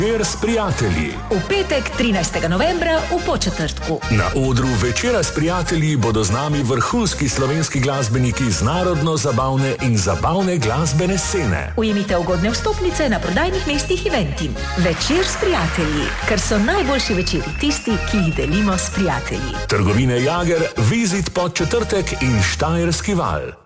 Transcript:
Večer s prijatelji. V petek 13. novembra v Podčetrtku. Na odru Večera s prijatelji bodo z nami vrhunski slovenski glasbeniki z narodno-zabavne in zabavne glasbene scene. Ujemite ugodne vstopnice na prodajnih mestih Eventim. Večer s prijatelji, ker so najboljši večeri tisti, ki jih delimo s prijatelji. Trgovine Jager, Vizit Podčetrtek in Štajerski val.